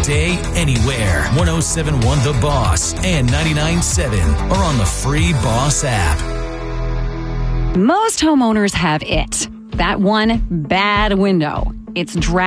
day, anywhere. 107.1 The Boss and 99.7 or on the free Boss app. Most homeowners have it. That one bad window. It's